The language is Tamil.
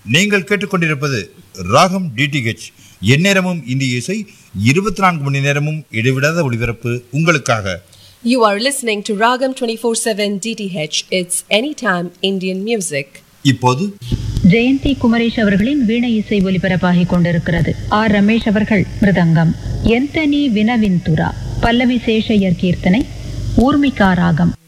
நீங்கள் கேட்டுக்கொண்டிருப்பது ராகம் டிடிஹெச். எந்நேரமும் இந்திய இசை, 24 மணி நேரமும் இடைவிடாத ஒளிபரப்பு உங்களுக்காக. You are listening to Ragam 24/7 DTH. It's anytime Indian music. இப்போது ஜெயந்தி குமரேஷ் அவர்களின் வீணை இசை ஒலிபரப்பாகிக் கொண்டிருக்கிறது. ஆர் ரமேஷ் அவர்கள் மிருதங்கம், எந்தனி வினவிந்துரா பல்லவி சேஷையர் கீர்த்தனை, ஊர்மிகா ராகம்.